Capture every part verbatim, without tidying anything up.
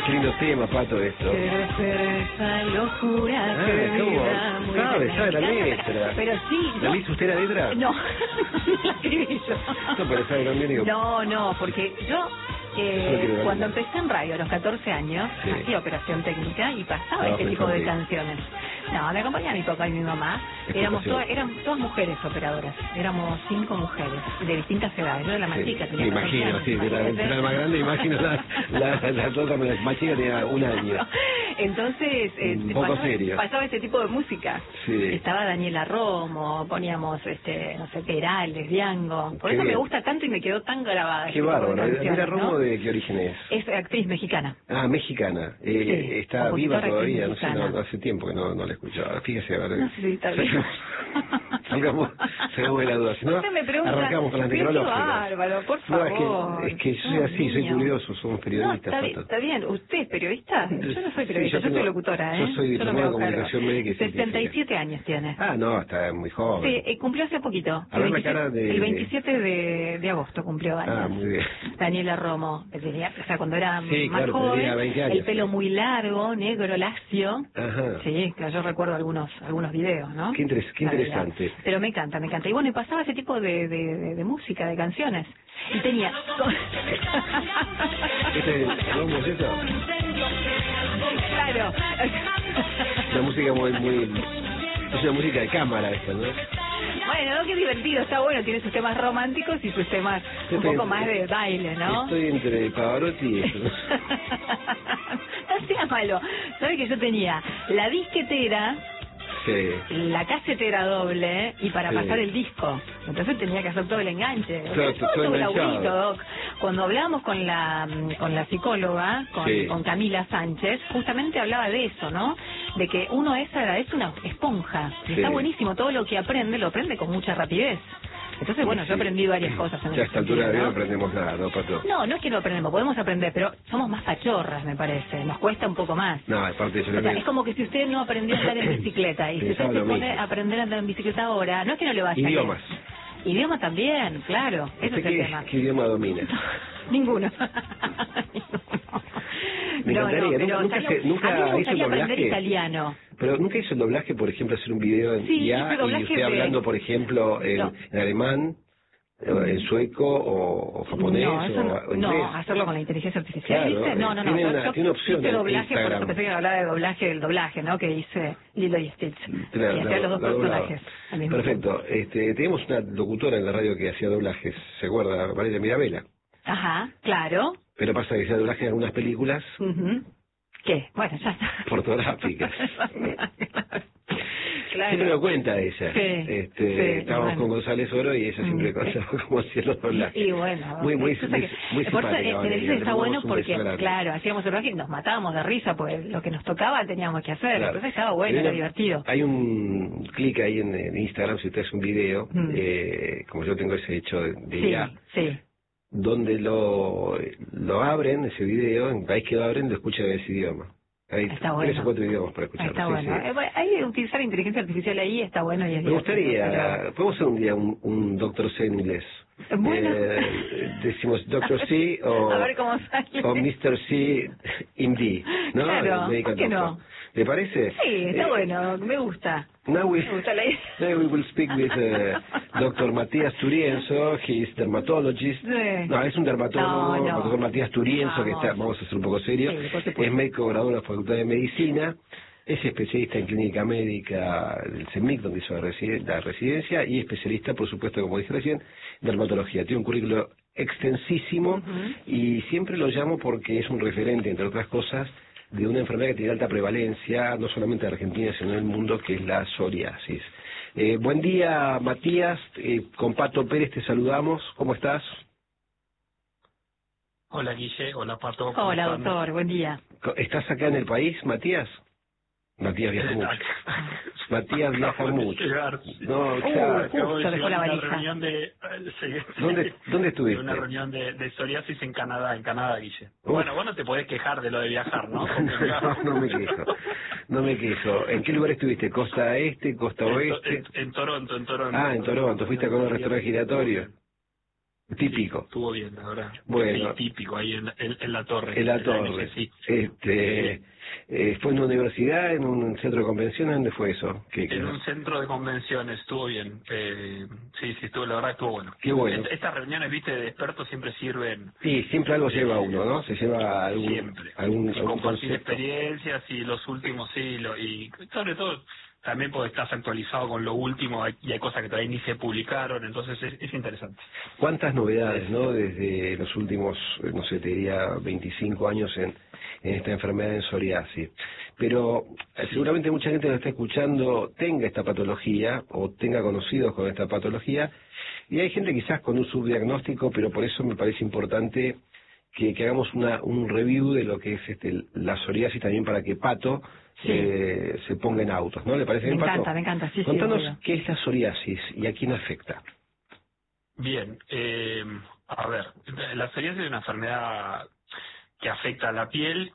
Qué lindo tema, Pato, esto. Esa locura Ah, que ¿cómo? vida muy Sabe, buena. sabe la Me encanta, letra. Pero sí. ¿La no- hizo usted la letra? No, la escribí yo. No, pero sabe también, digo. No, no, porque yo... Eh, Yo quiero ver. cuando empecé en radio a los catorce años, Sí. hacía operación técnica y pasaba Ah, este tipo de infantil. canciones. No, me acompañaba mi papá y mi mamá. Éramos Explicación. todas, eran todas mujeres operadoras. Éramos cinco mujeres de distintas edades. Yo era la más Sí, chica, me tenía catorce imagino, años, sí, de la, imagínate. de la más grande, imagino la, la, la, otra más chica tenía un año. Entonces, eh, Un poco pasaba, serio. pasaba este tipo de música. Sí. Estaba Daniela Romo, poníamos, este, no sé, Perales, Diango. Por Qué eso me bien. gusta tanto y me quedó tan grabada. Qué este tipo de bárbaro. canciones, ¿Daniela ¿no? Romo de qué origen es? Es actriz mexicana. Ah, mexicana. Eh, Sí, está viva compositora todavía, no sé, mexicana. no, hace tiempo que no, no la escuchaba. Fíjese, a ver. No sé si está bien. Salgamos, salgamos de la duda. Si no, Usted me pregunta, arrancamos con las pero qué necrológicas. bárbaro, por No, favor. es que, es que yo soy No, así, soy niño. curioso, somos No, periodistas. está, bien, Pato. está bien. ¿Usted es periodista? Yo no soy Sí, periodista, yo yo, tengo- soy locutora, ¿eh? yo soy no diplomado me en hago cargo. comunicación médica y científica. sesenta y siete años tiene. Ah, no, está muy joven. Sí, eh, cumplió hace poquito. A ver la El cara de- el veintisiete de, de agosto cumplió años. Ah, muy bien. Daniela Romo, que tenía, o sea, cuando era Sí, más claro, joven, tenía veinte años. el pelo muy largo, negro, lacio. Ajá. Sí, que yo recuerdo algunos algunos videos, ¿no? Qué interes- qué La verdad. interesante. Pero me encanta, me encanta. Y bueno, y pasaba ese tipo de, de, de, de música, de canciones. Y tenía... ¿Este es Romo, es eso? Claro. Una música muy, muy... Es una música de cámara esta, ¿no? Bueno, ¿no? Qué divertido, está bueno, tiene sus temas románticos y sus temas Yo un estoy- poco más de baile, ¿no? Estoy entre Pavarotti y eso. No sea malo. ¿Sabe que yo tenía la disquetera, Sí. la casetera doble y para Sí. pasar el disco? Entonces tenía que hacer todo el enganche. O sea, Claro, todo todo un enganchado. laburito, Doc. Cuando hablábamos con la con la psicóloga, con, Sí. con Camila Sánchez, justamente hablaba de eso, ¿no? De que uno es, es una esponja. Y Sí. está buenísimo, todo lo que aprende, lo aprende con mucha rapidez. Entonces, bueno, Sí. yo aprendí varias cosas en Ya a ese esta altura de sentido, vida no ¿no? aprendemos nada, ¿no, Pato? No, no es que no aprendemos, podemos aprender, pero somos más pachorras, me parece. Nos cuesta un poco más. No, aparte yo O sea, creo que... es como que si usted no aprendió a andar en bicicleta y si usted Pensaba se lo pone mismo. a aprender a andar en bicicleta ahora, no es que no le vaya Idiomas. bien. Idioma también, claro, ese ¿Usted es el qué, tema. qué idioma domina? Ninguno. Me no, encantaría, no, pero nunca, ¿sabes se- lo- nunca a mí me hizo el gustaría aprender doblaje. italiano. Pero nunca hizo el doblaje, por ejemplo, hacer un video en Sí, I A hice doblaje y usted de- hablando, por ejemplo, en, No. en alemán, eh, en sueco o, o japonés no, eso o, no, o inglés. no, hacerlo con la inteligencia artificial, Claro, ¿viste? No, no, no. tiene yo- una- yo tiene una opción hice en doblaje, por Instagram. eso pensé que hablaba de doblaje, del doblaje, ¿no? Que hice Lilo y Stitch. Claro, y hacía los dos lo- lo doblaba. personajes al mismo tiempo. Perfecto. Este, teníamos una locutora en la radio que hacía doblajes, ¿se acuerda? Valeria Mirabella. Ajá, claro. Pero pasa que hacía doblaje en algunas películas Ujú. ¿Qué? Bueno, ya está. pornográficas. Claro. Siempre lo cuenta ella. Sí, este, sí, estábamos bueno. con González Oro y ella siempre Mm. contaba cómo hacía los doblajes. Y bueno, muy, muy, cosa muy, que- muy por eso simpática, en Valeria. televisión Le está mandamos bueno un porque, beso grande. claro, hacíamos el doblaje y nos matábamos de risa, pues lo que nos tocaba teníamos que hacer. Claro. Entonces estaba bueno, Hay era una- divertido. Hay un clic ahí en, en Instagram, si usted hace un video, Mm. eh, como yo tengo ese hecho de, de Sí, I A, sí. donde lo, lo abren, ese video, en el país que lo abren, lo escuchan en ese idioma. Hay Está tres bueno. o cuatro idiomas para escucharlo. Está sí, bueno. sí. Eh, bueno, hay que utilizar inteligencia artificial ahí, está bueno y es Me divertido, gustaría, podemos hacer un día un, un Doctor C en inglés. pero- Bueno. Eh, decimos Doctor C o, A ver cómo sale. o mister C M D, ¿no? Claro, Medical ¿por qué no? doctor. ¿Le parece? Sí, está Eh, bueno, me gusta. Now we, Me gusta la idea. now we will speak with uh, doctor Matías Turienzo. He is dermatologist. Sí. No, es un dermatólogo, No, no. doctor Matías Turienzo, que Vamos. está, vamos a ser un poco serios. Sí, por supuesto. Es médico graduado en la Facultad de Medicina. Es especialista en clínica médica del CEMIC, donde hizo la, residen- la residencia, y especialista, por supuesto, como dije recién, en dermatología. Tiene un currículo extensísimo Ujú. y siempre lo llamo porque es un referente, entre otras cosas, de una enfermedad que tiene alta prevalencia, no solamente en Argentina, sino en el mundo, que es la psoriasis. Eh, buen día, Matías. Eh, con Pato Pérez te saludamos. ¿Cómo estás? Hola Guille, hola Pato. ¿cómo Hola, están? doctor, buen día. ¿Estás acá en el país, Matías? Matías viaja mucho. Matías viaja Acabo de mucho. llegar. No, Uh, claro. Acabo de justo dejó llegar la de una valija. reunión de... eh, sí, ¿Dónde, ¿Dónde de estuviste? una reunión de, de psoriasis en Canadá, en Canadá, Guille. Uf. Bueno, vos no te podés quejar de lo de viajar, ¿no? Porque, no, no me quejo. No me quejo. ¿En qué lugar estuviste? ¿Costa este, costa en, oeste? en- en Toronto, en Toronto. Ah, en Toronto. ¿Fuiste a comer un restaurante giratorio? Típico. Sí, estuvo bien, la verdad. Bueno. Sí, típico, ahí en, en, en la torre. En la en torre. N G, sí. Este, eh, ¿Fue en una universidad, en un centro de convenciones? ¿Dónde fue eso? ¿Qué, qué En era? un centro de convenciones, estuvo bien. Eh, sí, sí, estuvo, la verdad estuvo bueno. Qué bueno. Est- Estas reuniones, viste, de expertos siempre sirven. Sí, siempre algo eh, lleva a uno, ¿no? Se lleva algún, Siempre. algún, Y algún compartir concepto. experiencias y los últimos, sí, lo, y sobre todo también porque estás actualizado con lo último hay- y hay cosas que todavía ni se publicaron, entonces es, es interesante. ¿Cuántas novedades, no? Desde los últimos, eh, no sé, te diría veinticinco años en, en esta enfermedad en psoriasis. Pero eh, Sí. seguramente mucha gente que lo está escuchando tenga esta patología o tenga conocidos con esta patología y hay gente quizás con un subdiagnóstico, pero por eso me parece importante que, que hagamos una, un review de lo que es este, la psoriasis también para que Pato Sí. eh, se ponga en autos, ¿no? ¿Le parece Me bien, Pato? encanta, me encanta, sí, sí, Contanos obvio. qué es la psoriasis y a quién afecta. Bien, eh, a ver, la psoriasis es una enfermedad que afecta a la piel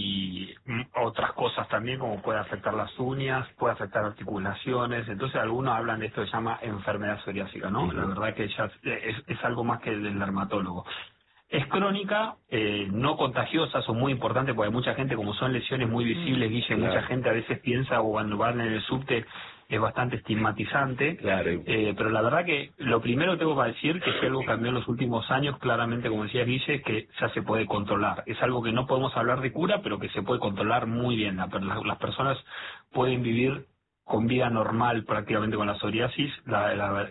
y mm, otras cosas también, como puede afectar las uñas, puede afectar articulaciones. Entonces algunos hablan de esto que se llama enfermedad psoriásica, ¿no? La verdad que ya es, es algo más que el del dermatólogo. Es crónica, eh, no contagiosa, son muy importantes porque hay mucha gente, como son lesiones muy visibles, Guille, Claro. mucha gente a veces piensa o cuando van en el subte es bastante estigmatizante. Claro. Eh, pero la verdad que lo primero que tengo para decir que si algo cambió en los últimos años, claramente, como decía Guille, es que ya se puede controlar. Es algo que no podemos hablar de cura, pero que se puede controlar muy bien. La- la- las personas pueden vivir con vida normal prácticamente con la psoriasis. La, la-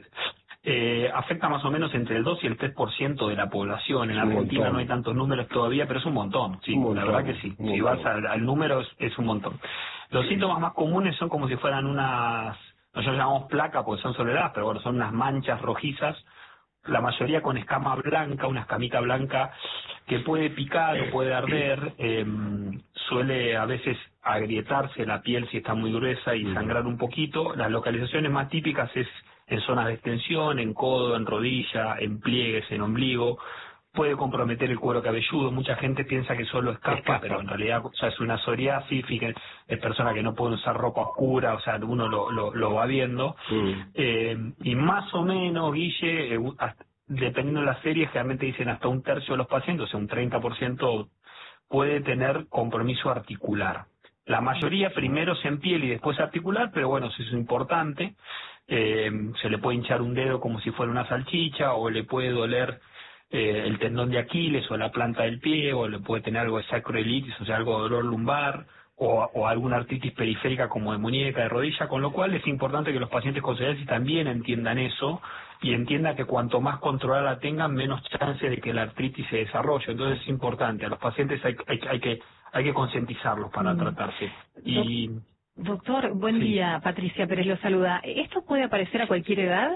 eh, afecta más o menos entre el dos y el tres por ciento de la población. En Es un Argentina montón. no hay tantos números todavía, pero es un montón. Sí, Un la montón, verdad que sí. un Si montón. vas al, al número es, es un montón. Los síntomas más comunes son como si fueran unas, nosotros llamamos placa porque son soledades, pero bueno, son unas manchas rojizas, la mayoría con escama blanca, una escamita blanca que puede picar o puede arder, eh, suele a veces agrietarse la piel si está muy gruesa y sangrar un poquito. Las localizaciones más típicas es en zonas de extensión, en codo, en rodilla, en pliegues, en ombligo. Puede comprometer el cuero cabelludo. Mucha gente piensa que solo es caspa, Es caspa. pero en realidad o sea, es una psoriasis. Fíjense, es persona que no puede usar ropa oscura, o sea, uno lo, lo, lo va viendo. Mm. Eh, y más o menos, Guille, eh, hasta- dependiendo de la serie, generalmente dicen hasta un tercio de los pacientes, o sea, un treinta por ciento puede tener compromiso articular. La mayoría primero es en piel y después articular, pero bueno, eso es importante. Eh, se le puede hinchar un dedo como si fuera una salchicha, o le puede doler eh, el tendón de Aquiles o la planta del pie, o le puede tener algo de sacroilitis, o sea, algo de dolor lumbar, o, o alguna artritis periférica como de muñeca, de rodilla, con lo cual es importante que los pacientes con psoriasis también entiendan eso y entiendan que cuanto más controlada tengan, menos chances de que la artritis se desarrolle. Entonces es importante, a los pacientes hay, hay, hay que hay que concientizarlos para Mm. tratarse. Y Doctor, buen Sí. día, Patricia Pérez lo saluda. ¿Esto puede aparecer a cualquier edad?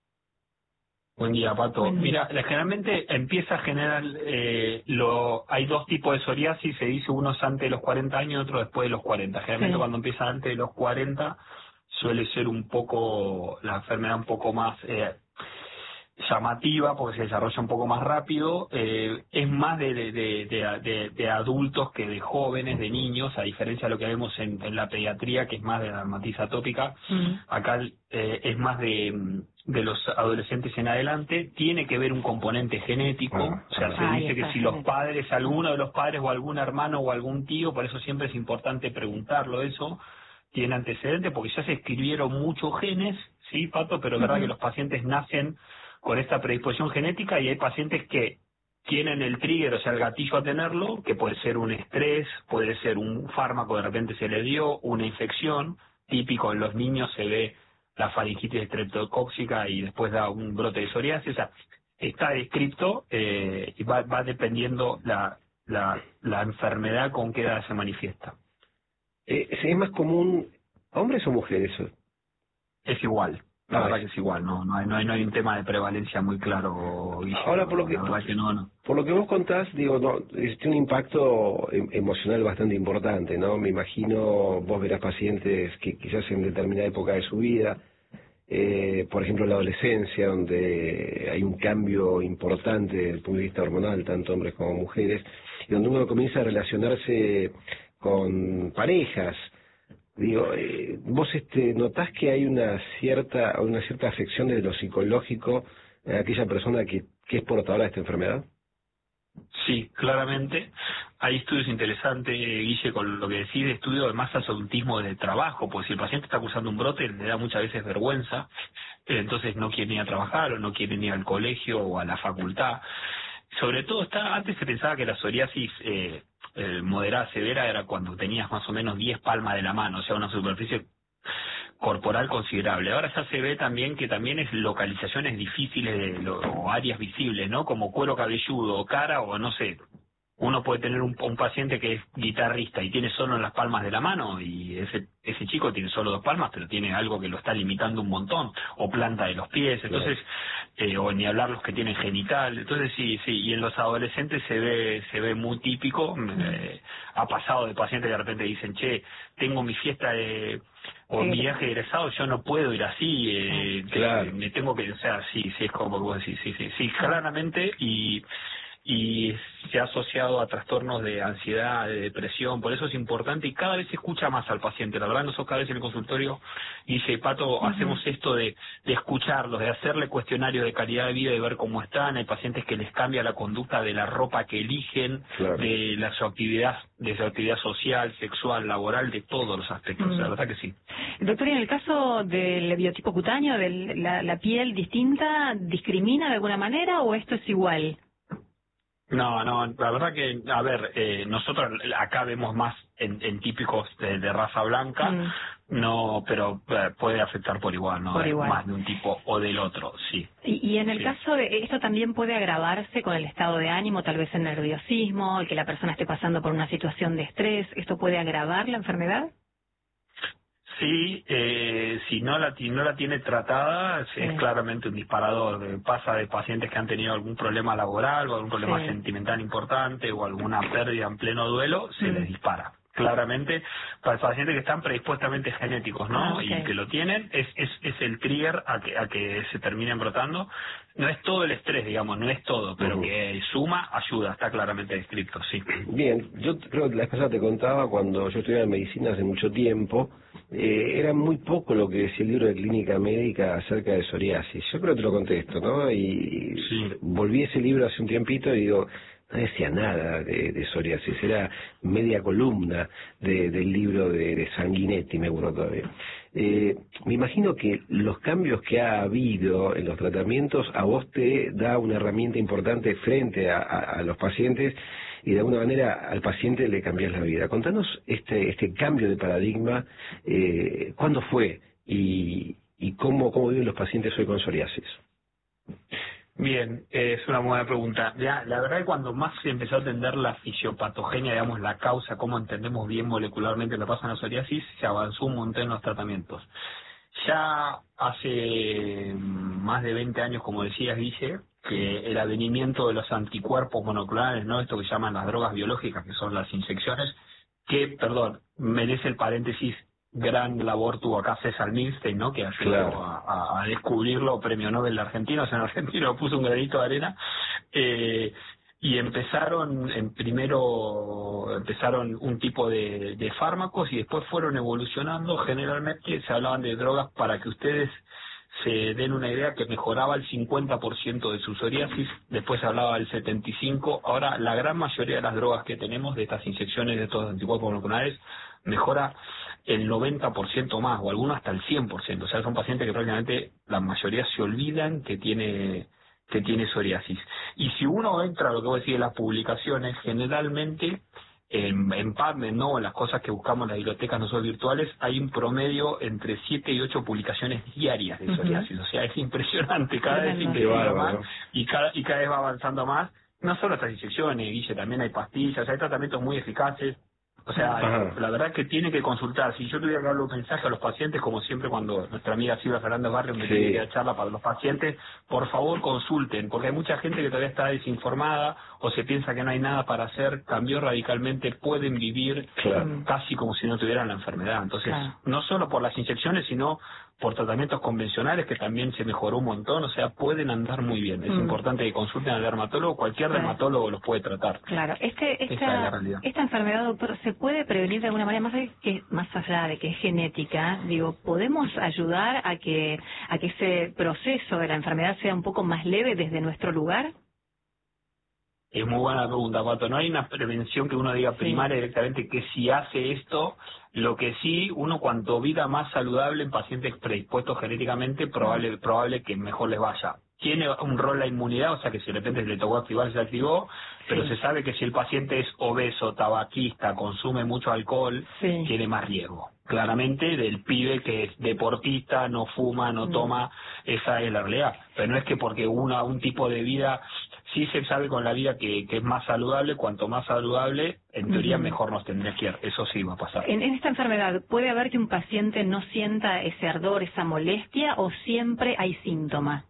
Buen día, Pato. Buen día. Mira, la- generalmente empieza a generar, eh, lo, hay dos tipos de psoriasis, se dice uno es antes de los cuarenta años y otro después de los cuarenta. Generalmente Sí. cuando empieza antes de los cuarenta suele ser un poco, la enfermedad un poco más eh, llamativa porque se desarrolla un poco más rápido. Eh, es más de, de, de, de, de- de adultos que de jóvenes, de niños, a diferencia de lo que vemos en, en la pediatría, que es más de la dermatitis atópica. Mm. Acá eh, es más de, de los adolescentes en adelante. Tiene que ver un componente genético, Ah, o sea, ah. se Ahí dice que está, si los genético. padres, alguno de los padres o algún hermano o algún tío, por eso siempre es importante preguntarlo eso, tiene antecedentes, porque ya se escribieron muchos genes, sí, Pato, pero es verdad Ujú. que los pacientes nacen con esta predisposición genética y hay pacientes que tienen el trigger, o sea, el gatillo a tenerlo, que puede ser un estrés, puede ser un fármaco de repente se le dio, una infección. Típico en los niños se ve la faringitis estreptocóxica y después da un brote de psoriasis. O sea, está descrito eh, y va, va dependiendo la, la, la enfermedad con qué edad se manifiesta. Eh, ¿Es más común hombres o mujeres? Es igual. La Ah, verdad es- que es igual, no no hay, no hay, no hay un tema de prevalencia muy claro, Guille. Ahora, por lo que La verdad que no, no. por lo que vos contás, digo, no, es- tiene un impacto em- emocional bastante importante, ¿no? Me imagino, vos verás pacientes que quizás en determinada época de su vida, eh, por ejemplo en la adolescencia, donde hay un cambio importante desde el punto de vista hormonal, tanto hombres como mujeres, y donde uno comienza a relacionarse con parejas. Digo, eh, vos este, notás que hay una cierta una cierta afección de lo psicológico en aquella persona que, que es portadora de esta enfermedad? Sí, claramente. Hay estudios interesantes, Guille, con lo que decís de estudio de más adultismo de trabajo, porque si el paciente está acusando un brote, le da muchas veces vergüenza, entonces no quiere ir a trabajar o no quiere ir al colegio o a la facultad. Sobre todo, está antes se pensaba que la psoriasis eh, eh, moderada severa era cuando tenías más o menos diez palmas de la mano, o sea, una superficie corporal considerable. Ahora ya se ve también que también es localizaciones difíciles de lo, o áreas visibles, ¿no? Como cuero cabelludo o cara o no sé. Uno puede tener un, un paciente que es guitarrista y tiene solo en las palmas de la mano y ese ese chico tiene solo dos palmas, pero tiene algo que lo está limitando un montón, o planta de los pies, entonces, eh, o ni hablar los que tienen genital, entonces sí, sí, y en los adolescentes se ve se ve muy típico, eh, ha pasado de pacientes que de repente dicen, che, tengo mi fiesta de o mi viaje de egresado, yo no puedo ir así, eh, claro. me tengo que, o sea, sí, sí, es como vos decís, sí, sí, sí, claramente, y y se ha asociado a trastornos de ansiedad, de depresión, por eso es importante y cada vez se escucha más al paciente. La verdad, nosotros cada vez en el consultorio, dice Pato, uh-huh. hacemos esto de, de escucharlos, de hacerle cuestionarios de calidad de vida, de ver cómo están. Hay pacientes que les cambia la conducta de la ropa que eligen, claro. de la, su actividad, de su actividad social, sexual, laboral, de todos los aspectos. Uh-huh. La verdad que sí. Doctor, en el caso del biotipo cutáneo, de la, la piel distinta, ¿discrimina de alguna manera o esto es igual? No, no, la verdad que, a ver, eh, nosotros acá vemos más en, en típicos de, de raza blanca, mm. no, pero eh, puede afectar por igual, ¿no? Por igual. Más de un tipo o del otro, sí. Y, y en el sí. caso de, esto también puede agravarse con el estado de ánimo, tal vez el nerviosismo, el que la persona esté pasando por una situación de estrés, ¿esto puede agravar la enfermedad? Sí, eh, si no la, no la tiene tratada, sí. es claramente un disparador. Pasa de pacientes que han tenido algún problema laboral o algún problema sí. sentimental importante o alguna pérdida en pleno duelo, se mm. les dispara. Claramente, para pacientes que están predispuestamente genéticos, ¿no? Okay. Y que lo tienen, es, es, es el trigger a que, a que se terminen brotando. No es todo el estrés, digamos, no es todo, pero uh-huh. que suma, ayuda, está claramente descrito, sí. Bien, yo creo que la vez pasada te contaba, cuando yo estudiaba en medicina hace mucho tiempo, eh, era muy poco lo que decía el libro de clínica médica acerca de psoriasis. Yo creo que te lo contesto, ¿no? Y sí. volví ese libro hace un tiempito y digo, no decía nada de, de psoriasis, era media columna de, del libro de, de Sanguinetti, me acuerdo todavía. Eh, me imagino que los cambios que ha habido en los tratamientos a vos te da una herramienta importante frente a, a, a los pacientes y de alguna manera al paciente le cambias la vida. Contanos este, este cambio de paradigma, eh, ¿cuándo fue y, y cómo, cómo viven los pacientes hoy con psoriasis? Bien, eh, es una buena pregunta. Ya, la verdad es que cuando más se empezó a entender la fisiopatogenia, digamos, la causa, cómo entendemos bien molecularmente lo que pasa en la psoriasis, se avanzó un montón en los tratamientos. Ya hace más de veinte años, como decías, Guille, que el advenimiento de los anticuerpos monoclonales, ¿no? Esto que llaman las drogas biológicas, que son las inyecciones, que, perdón, merece el paréntesis, gran labor tuvo acá César Milstein, ¿no? Que ayudó claro. a, a descubrirlo, premio Nobel de argentinos, en Argentina puso un granito de arena, eh, y empezaron, en primero empezaron un tipo de, de fármacos y después fueron evolucionando. Generalmente se hablaban de drogas para que ustedes se den una idea, que mejoraba el cincuenta por ciento de su psoriasis, después se hablaba del setenta y cinco por ciento, ahora la gran mayoría de las drogas que tenemos, de estas inyecciones de estos anticuerpos monoclonales, mejora el noventa por ciento más, o algunos hasta el cien por ciento, o sea, son pacientes que prácticamente la mayoría se olvidan que tiene que tiene psoriasis. Y si uno entra a lo que voy a decir en las publicaciones, generalmente en, en PubMed, ¿no? En las cosas que buscamos en las bibliotecas nosotros virtuales, hay un promedio entre siete y ocho publicaciones diarias de psoriasis. Uh-huh. O sea, es impresionante, cada vez se incrementa más y cada, y cada vez va avanzando más. No solo estas inyecciones, Guille, también hay pastillas, hay tratamientos muy eficaces. O sea, Ajá. la verdad que tiene que consultar. Si yo tuviera que darle un mensaje a los pacientes, como siempre cuando nuestra amiga Silvia Fernández Barrios me sí. tiene que dar charla para los pacientes, por favor consulten, porque hay mucha gente que todavía está desinformada o se piensa que no hay nada para hacer, cambió radicalmente, pueden vivir claro. casi como si no tuvieran la enfermedad. Entonces, claro. no solo por las inyecciones, sino por tratamientos convencionales, que también se mejoró un montón, o sea, pueden andar muy bien. Es mm. importante que consulten al dermatólogo, cualquier claro. dermatólogo los puede tratar. Claro, este, esta, esta enfermedad, doctor, ¿se puede prevenir de alguna manera, más allá, de que, más allá de que es genética, digo, ¿podemos ayudar a que, a que ese proceso de la enfermedad sea un poco más leve desde nuestro lugar? Es muy buena pregunta, Pato. No hay una prevención que uno diga primaria sí. directamente que si hace esto, lo que sí, uno cuanto vida más saludable en pacientes predispuestos genéticamente, probable, mm. probable que mejor les vaya. Tiene un rol la inmunidad, o sea que si de repente le tocó activar, se activó, sí. pero se sabe que si el paciente es obeso, tabaquista, consume mucho alcohol, sí. tiene más riesgo. Claramente del pibe que es deportista, no fuma, no mm. toma, esa es la realidad. Pero no es que porque una, un tipo de vida, sí se sabe con la vida que, que es más saludable, cuanto más saludable, en teoría uh-huh. mejor nos tendría que ir. Eso sí va a pasar. En, en esta enfermedad, ¿puede haber que un paciente no sienta ese ardor, esa molestia, o siempre hay síntomas?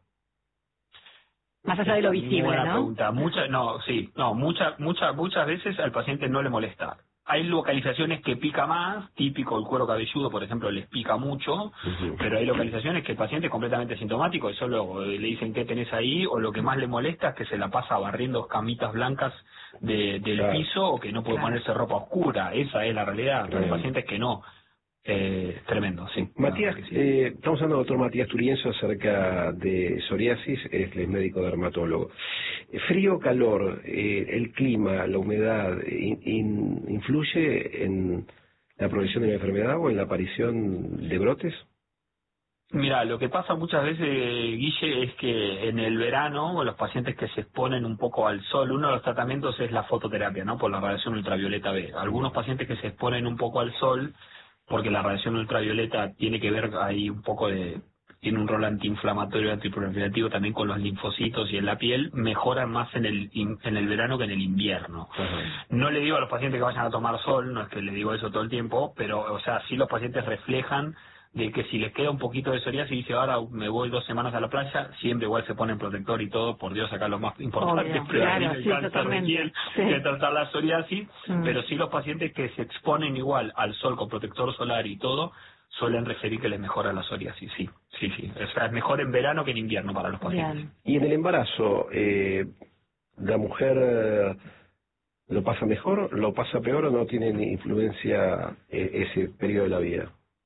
Más allá de lo visible, buena ¿no? Pregunta. Mucha, no, sí, no, muchas, muchas, muchas veces al paciente no le molesta. Hay localizaciones que pica más, típico el cuero cabelludo, por ejemplo, les pica mucho, uh-huh. pero hay localizaciones que el paciente es completamente sintomático y solo le dicen qué tenés ahí, o lo que más le molesta es que se la pasa barriendo camitas blancas de, del claro. piso, o que no puede claro. ponerse ropa oscura. Esa es la realidad, pero hay pacientes que no. Eh, tremendo, sí. Matías, sí. eh, estamos hablando del doctor Matías Turienzo acerca de psoriasis, es el médico dermatólogo. Frío, calor, eh, el clima, la humedad, in, in, ¿influye en la progresión de la enfermedad o en la aparición de brotes? Mira, lo que pasa muchas veces, Guille, es que en el verano, los pacientes que se exponen un poco al sol, uno de los tratamientos es la fototerapia, ¿no? Por la radiación ultravioleta B. Algunos pacientes que se exponen un poco al sol, porque la radiación ultravioleta tiene que ver ahí un poco de, tiene un rol antiinflamatorio, antiproliferativo también con los linfocitos y en la piel, mejoran más en el en el verano que en el invierno. Uh-huh. No le digo a los pacientes que vayan a tomar sol, no es que le digo eso todo el tiempo, pero o sea, sí los pacientes reflejan de que si les queda un poquito de psoriasis y dice ahora me voy dos semanas a la playa, siempre igual se ponen protector y todo, por Dios, acá lo más importante es prevenir el cáncer de piel, que tratar la psoriasis, mm. pero sí los pacientes que se exponen igual al sol con protector solar y todo, suelen referir que les mejora la psoriasis, sí, sí, sí, o sea, es mejor en verano que en invierno para los pacientes. Bien. Y en el embarazo, eh, ¿la mujer eh, lo pasa mejor, lo pasa peor o no tiene ni influencia eh, ese periodo de la vida?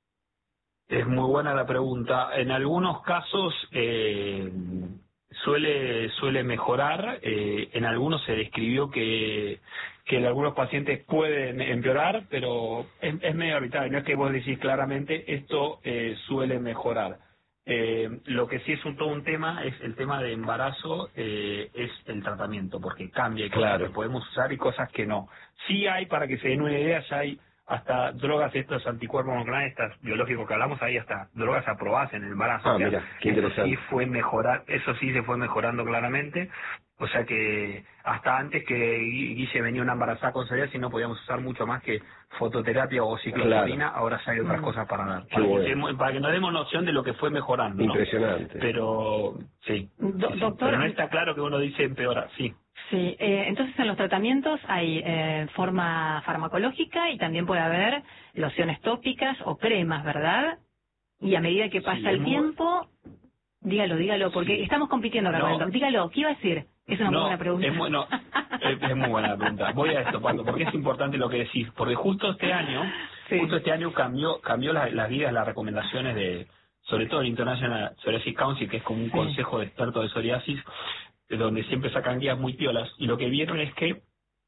Es muy buena la pregunta. En algunos casos eh, suele suele mejorar, eh, en algunos se describió que, que en algunos pacientes pueden empeorar, pero es, es medio arbitrario, no es que vos decís claramente esto eh, suele mejorar. Eh, lo que sí es un, todo un tema es el tema de embarazo, eh, es el tratamiento, porque cambia, hay claro. cosas que podemos usar y cosas que no. Sí hay, para que se den una idea, ya hay hasta drogas, estos anticuerpos monoclonales, estas biológicos que hablamos, ahí hasta drogas aprobadas en el embarazo. Ah, o sea, mira, qué interesante. Eso sí fue mejorar, eso sí se fue mejorando claramente. O sea que hasta antes que Guille venía una embarazada con psoriasis no podíamos usar mucho más que fototerapia o ciclosporina, claro. ahora ya hay otras mm. cosas para dar. Para, bueno. que demos, para que nos demos noción de lo que fue mejorando. Impresionante. ¿no? Pero sí, Do, sí, sí. Doctor, Pero no está claro que uno dice empeorar, sí. Sí, eh, entonces en los tratamientos hay eh, forma farmacológica y también puede haber lociones tópicas o cremas, ¿verdad? Y a medida que pasa sí, el muy... tiempo, dígalo, dígalo, porque sí. estamos compitiendo acá no. con el dígalo, ¿qué iba a decir? Es una no, muy buena pregunta. Es muy, no, es, es muy buena pregunta. Voy a esto, Pato, porque es importante lo que decís, porque justo este año, sí. justo este año cambió cambió las, las guías, las recomendaciones de, sobre todo el International Psoriasis Council, que es como un sí. consejo de expertos de psoriasis, donde siempre sacan guías muy piolas, y lo que vieron es que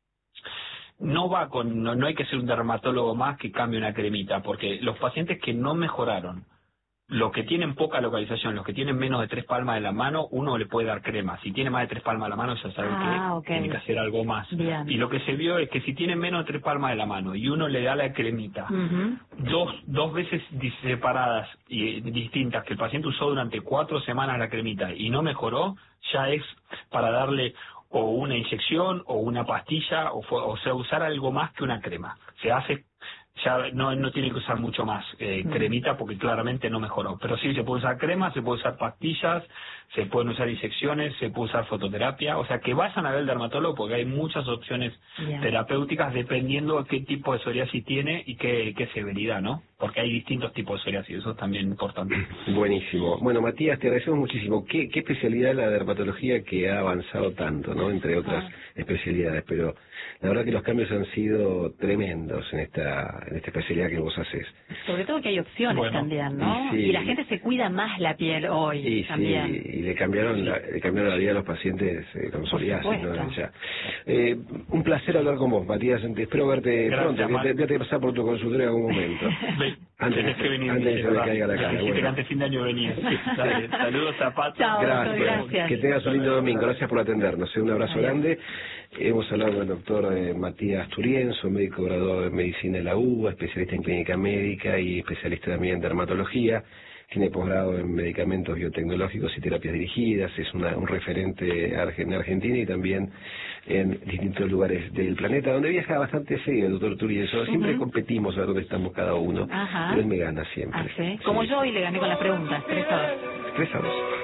no va con, no, no hay que ser un dermatólogo más que cambie una cremita, porque los pacientes que no mejoraron, los que tienen poca localización, los que tienen menos de tres palmas de la mano, uno le puede dar crema. Si tiene más de tres palmas de la mano, ya sabe ah, que okay. tiene que hacer algo más. Bien. Y lo que se vio es que si tiene menos de tres palmas de la mano y uno le da la cremita, uh-huh. dos dos veces separadas y distintas, que el paciente usó durante cuatro semanas la cremita y no mejoró, ya es para darle o una inyección o una pastilla, o, fue, o sea, usar algo más que una crema. Se hace... ya no no tiene que usar mucho más eh, mm. cremita porque claramente no mejoró, pero sí se puede usar crema, se puede usar pastillas, se pueden usar inyecciones, se puede usar fototerapia, o sea que vayan a ver al dermatólogo porque hay muchas opciones yeah. terapéuticas dependiendo de qué tipo de psoriasis tiene y qué, qué severidad, ¿no? porque hay distintos tipos de psoriasis, eso es también importante. Buenísimo. Bueno, Matías, te agradecemos muchísimo. ¿Qué, qué especialidad es la dermatología que ha avanzado tanto, ¿no? Entre otras Ah. especialidades, pero la verdad que los cambios han sido tremendos en esta en esta especialidad que vos haces. Sobre todo que hay opciones Bueno, también, ¿no? y sí. Y la gente se cuida más la piel hoy Y también. sí, y le cambiaron la, le cambiaron la vida a los pacientes eh, con psoriasis, ¿no? supuesto. Ya. Eh, un placer hablar con vos, Matías. Espero verte Gracias, pronto, Mar. que te, te pasar por tu consultorio en algún momento. Ve, Antes tenés de- que venir, antes de que se me ¿verdad? caiga la cara, Dijiste bueno. que antes fin de año venía. Dale, saludos a Pato. Chao, Gracias. gracias. Que tengas un lindo domingo. Gracias por atendernos. Un abrazo Adiós. grande. Hemos hablado con el doctor eh, Matías Turienzo, médico graduado en medicina en la U B A, especialista en clínica médica y especialista también en dermatología. Tiene posgrado en medicamentos biotecnológicos y terapias dirigidas. Es una, un referente arge- en Argentina y también en distintos lugares del planeta, donde viaja bastante seguido el doctor Turienzo. Siempre Ujú. competimos a ver dónde estamos cada uno. Ajá. Pero él me gana siempre. Ah, ¿sí? Como Sí. yo hoy le gané con las preguntas, tres a dos. Tres a dos.